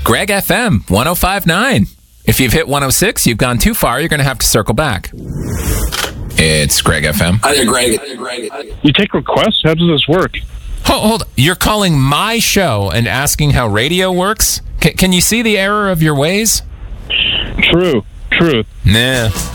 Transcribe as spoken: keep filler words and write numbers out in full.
Greg F M, one oh five point nine. If you've hit one oh six, you've gone too far, you're going to have to circle back. It's Greg F M. Hi there, Greg. You take requests? How does this work? Hold, hold. You're calling my show and asking how radio works? C- can you see the error of your ways? True. True. Nah.